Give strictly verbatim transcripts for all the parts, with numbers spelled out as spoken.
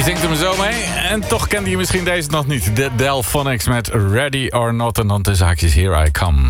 zingt hem zo mee. En toch kende je misschien deze nog niet. De Delphonics met Ready or Not. En dan de zaakjes Here I Come.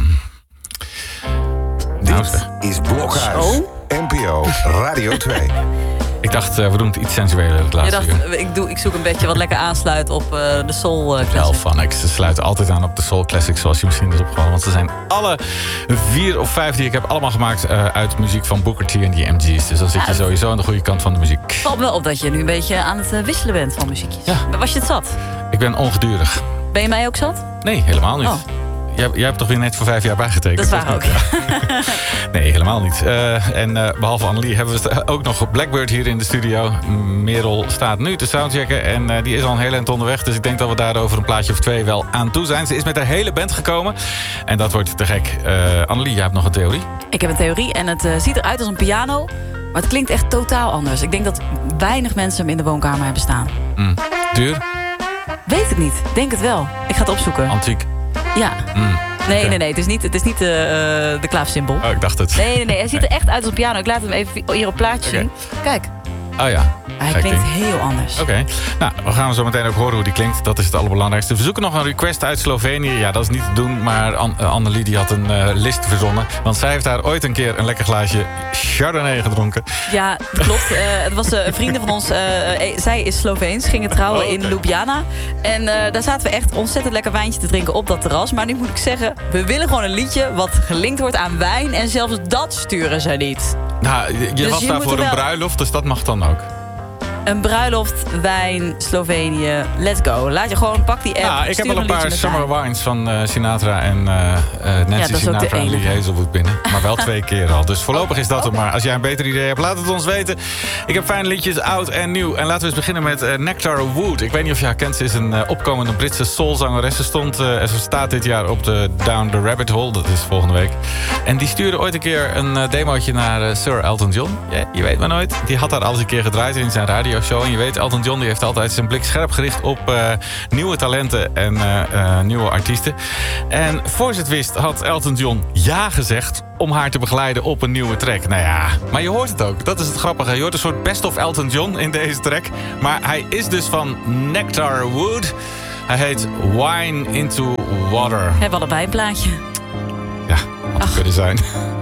Dit Nou, is Blokhuis. N P O Radio twee. Ik dacht, uh, we doen het iets sensueler het Je laatste dacht, uur. ik, doe, ik zoek een beetje wat lekker aansluit op uh, de soul uh, classic. Delphonics. Ze sluiten altijd aan op de Soul Classics, zoals je misschien is opgevallen. Want ze zijn alle vier of vijf die ik heb allemaal gemaakt uh, uit muziek van Booker T en die M G's. Dus dan zit je Ja, sowieso aan de goede kant van de muziek. Het valt wel op dat je nu een beetje aan het uh, wisselen bent van muziekjes. Ja. Was je het zat? Ik ben ongedurig. Ben je mij ook zat? Nee, helemaal niet. Oh. Jij, jij hebt toch weer net voor vijf jaar bijgetekend? Dat is waar ook. Ja. Nee, helemaal niet. Uh, en uh, behalve Annelie hebben we ook nog Blackbird hier in de studio. Merel staat nu te soundchecken en uh, die is al een heel eind onderweg. Dus ik denk dat we daar over een plaatje of twee wel aan toe zijn. Ze is met haar hele band gekomen en dat wordt te gek. Uh, Annelie, jij hebt nog een theorie? Ik heb een theorie en het uh, ziet eruit als een piano, maar het klinkt echt totaal anders. Ik denk dat weinig mensen hem in de woonkamer hebben staan. Mm. Duur? Weet het niet. Denk het wel. Ik ga het opzoeken. Antiek? Ja. Mm. Nee, Okay. nee, nee. Het is niet, het is niet uh, de klaafsymbol. Oh, ik dacht het. Nee, nee, nee. Hij ziet er echt uit als een piano. Ik laat hem even hier op plaatje Okay. zien. Kijk. Oh ja. Hij Gek klinkt ding. heel anders. Oké, okay. Nou, we gaan zo meteen ook horen hoe die klinkt. Dat is het allerbelangrijkste. We zoeken nog een request uit Slovenië. Ja, dat is niet te doen, maar An- uh, Annelie die had een uh, list verzonnen. Want zij heeft daar ooit een keer een lekker glaasje Chardonnay gedronken. Ja, dat klopt. Uh, het was uh, vrienden van ons. Uh, uh, zij is Sloveens, gingen trouwen Oh, okay. in Ljubljana. En uh, daar zaten we echt ontzettend lekker wijntje te drinken op dat terras. Maar nu moet ik zeggen, we willen gewoon een liedje wat gelinkt wordt aan wijn. En zelfs dat sturen ze niet. Nou, je, je Dus was je daar moet voor er een wel- bruiloft, dus dat mag dan ook. Een bruiloft, wijn, Slovenië. Let's go. Laat je gewoon, pak die app. Ja, ik heb stuur wel een liedje paar met Summer wijn. Wines van uh, Sinatra en uh, uh, Nancy dat is ook de Sinatra en Lee enige. Hazelwood binnen. Maar wel twee keer al. Dus voorlopig is dat er maar. Als jij een beter idee hebt, laat het ons weten. Ik heb fijne liedjes, oud en nieuw. En laten we eens beginnen met uh, Nectar Wood. Ik weet niet of je haar kent. Ze is een uh, opkomende Britse soulzangeres. Ze stond, uh, ze staat dit jaar op de Down the Rabbit Hole. Dat is volgende week. En die stuurde ooit een keer een uh, demootje naar uh, Sir Elton John. Ja, je weet maar nooit. Die had daar al eens een keer gedraaid in zijn radioshow. En je weet, Elton John die heeft altijd zijn blik scherp gericht op uh, nieuwe talenten en uh, uh, nieuwe artiesten. En voor ze het wist had Elton John ja gezegd om haar te begeleiden op een nieuwe track. Nou ja, maar je hoort het ook. Dat is het grappige. Je hoort een soort best of Elton John in deze track. Maar hij is dus van Nectar Wood. Hij heet Wine into Water. We hebben allebei een plaatje. Ja, had het kunnen zijn.